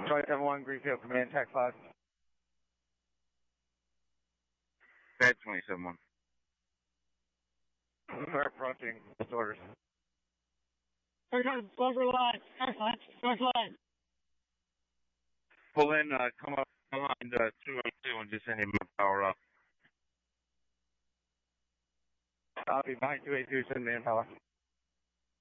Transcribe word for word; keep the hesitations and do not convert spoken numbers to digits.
Charlie seven one, Greenfield, command, tac five. Bad twenty-seven one. We're approaching. Orders. North line. North line. North line. Pull in, uh, come up behind uh, two oh two and just send him a power up. Copy, behind two eighty-two, send manpower.